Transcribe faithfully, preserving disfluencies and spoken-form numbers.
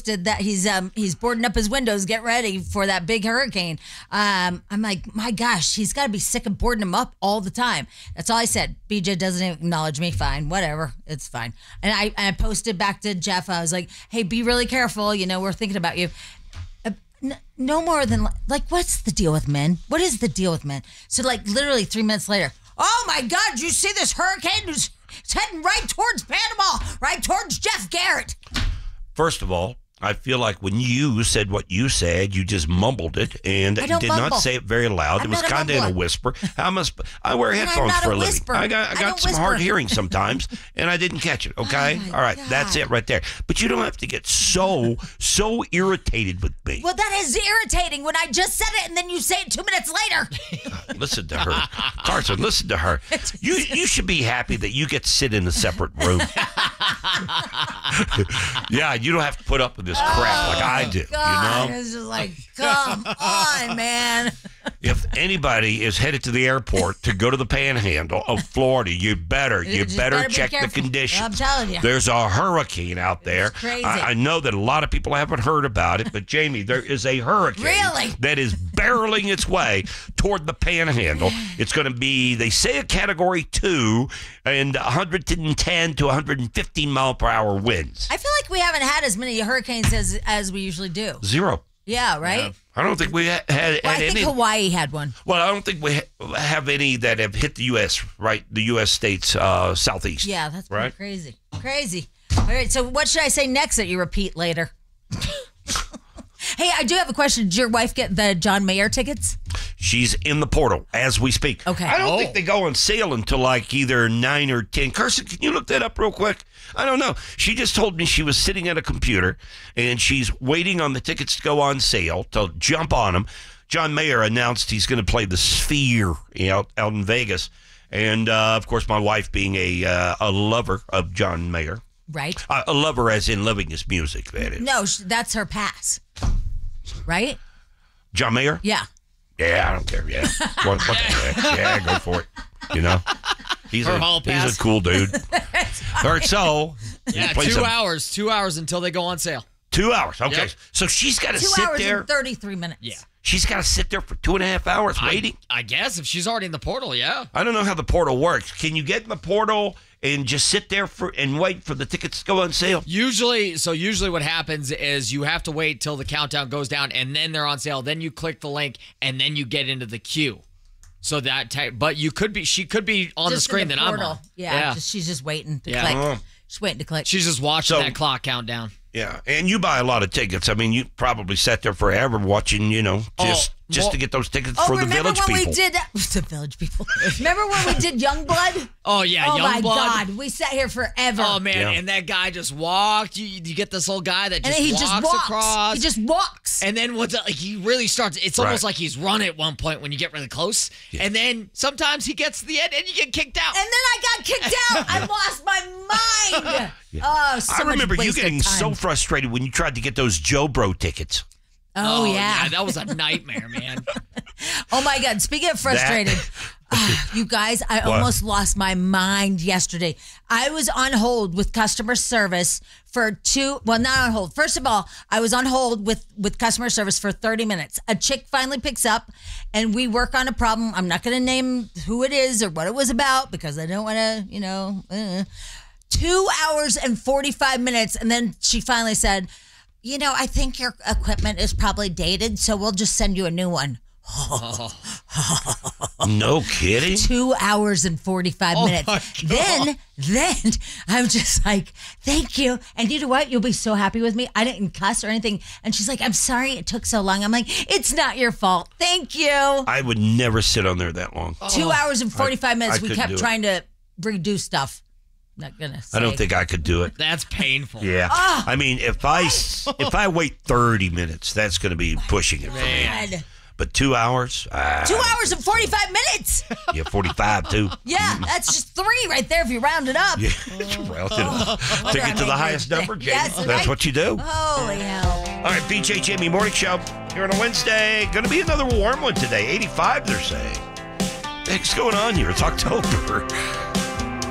posted that he's um he's boarding up his windows, get ready for that big hurricane. Um, I'm like, my gosh, he's got to be sick of boarding them up all the time. That's all I said. B J doesn't acknowledge me. Fine, whatever, it's fine. And I I posted back to Jeff. I was like, hey, be really careful. You know, we're thinking about you. Uh, n- no more than like, what's the deal with men? What is the deal with men? So like, literally three minutes later. Oh my God! You see this hurricane? It's heading right towards Panama, right towards Jeff Garrett. First of all, I feel like when you said what you said, you just mumbled it and I don't did mumble. not say it very loud. I'm it was not a kind of in a mumbler. whisper. I must. I wear But I'm headphones not for a a living. whisper. I got. I I got don't some whisper. hard hearing sometimes, and I didn't catch it. Okay. Oh my all right. God. That's it right there. But you don't have to get so so irritated with me. Well, that is irritating when I just said it and then you say it two minutes later. Listen to her, Carson. Listen to her. You you should be happy that you get to sit in a separate room. Yeah, you don't have to put up with this crap like I do. God, You know. it's just like, come on, man. If anybody is headed to the airport to go to the Panhandle of Florida, you better, you just better, better be check the careful. conditions. I'm telling you. There's a hurricane out there. crazy. I, I know that a lot of people haven't heard about it, but Jamie, there is a hurricane Really? that is barreling its way toward the Panhandle. It's going to be, they say, a Category two and one hundred ten to one hundred fifteen mile per hour winds. I feel like we haven't had as many hurricanes as as we usually do. Zero. Yeah, right? I don't think we ha- had, Well, I had think any. Hawaii had one. Well, I don't think we ha- have any that have hit the U S, right? The U S states uh, southeast. Yeah, that's pretty Right. crazy. Crazy. All right, so what should I say next that you repeat later? Hey, I do have a question. Did your wife get the John Mayer tickets? She's in the portal as we speak. Okay. I don't Oh. think they go on sale until like either nine or ten. Carson, can you look that up real quick? I don't know. She just told me she was sitting at a computer and she's waiting on the tickets to go on sale to jump on them. John Mayer announced he's going to play the Sphere out, out in Vegas. And, uh, of course, my wife being a uh, a lover of John Mayer. Right? Uh, a lover as in loving his music, that is. No, sh- that's her pass. Right? John Mayer? Yeah. Yeah, I don't care. Yeah. What, what the heck? Yeah, go for it. You know? He's Her a, hall he's pass. a cool dude. All right, so. Yeah, he plays two a- hours. Two hours until they go on sale. Two hours. Okay. Yep. So she's got to Two sit hours there. and thirty-three minutes. Yeah. She's got to sit there for two and a half hours waiting. I, I guess if she's already in the portal, yeah. I don't know how the portal works. Can you get in the portal and just sit there for and wait for the tickets to go on sale? Usually, so usually what happens is you have to wait till the countdown goes down and then they're on sale. Then you click the link and then you get into the queue. So that, type, but you could be, she could be on Just the screen in the that I'm portal. on. Yeah, Just, she's just waiting to Yeah. click. Oh. She's waiting to click. She's just watching So- that clock countdown. Yeah, and you buy a lot of tickets. I mean, you probably sat there forever watching, you know, just Oh, just well- to get those tickets Oh, for the remember village when people. we did the village people? Remember when we did Youngblood? Oh, yeah, oh my Youngblood. God, we sat here forever. Oh, man, Yeah. and that guy just walked. You, you get this old guy that and just then he walks just walks. across. He just walks. And then what's like he really starts. It's Right. almost like he's run at one point when you get really close. And then sometimes he gets to the end and you get kicked out. And then I got kicked out. I lost my mind. Oh, so I remember much you wasted getting time. so frustrated when you tried to get those Joe Bro tickets. Oh, yeah. that was a nightmare, man. Oh my God. Speaking of frustrated, ah, you guys, I almost lost my mind yesterday. I was on hold with customer service for two, well, not on hold. First of all, I was on hold with, with customer service for thirty minutes. A chick finally picks up and we work on a problem. I'm not going to name who it is or what it was about because I don't want to, you know, uh. Two hours and forty-five minutes. And then she finally said, you know, I think your equipment is probably dated, so we'll just send you a new one. No kidding. Two hours and forty-five Oh minutes. my God. Then, then I'm just like, thank you. And you know what? You'll be so happy with me. I didn't cuss or anything. And she's like, I'm sorry it took so long. I'm like, it's not your fault. Thank you. I would never sit on there that long. Two hours and forty-five minutes. I we couldn't kept do it. trying to redo stuff. Not gonna say. I don't think I could do it. That's painful. Yeah. I mean, if I s- if I wait thirty minutes, that's going to be pushing it for me. God. But two hours? Ah, Two hours and forty-five minutes. Yeah, forty-five too. Yeah, that's just three right there if you round it up. Yeah, it's relative. Take I it to the made highest your number, thing. Jamie. Yes, That's right. what you do. Holy hell. All right, B J Jamie Morning Show here on a Wednesday. Going to be another warm one today. eighty-five, they're saying. What's going on here? It's October.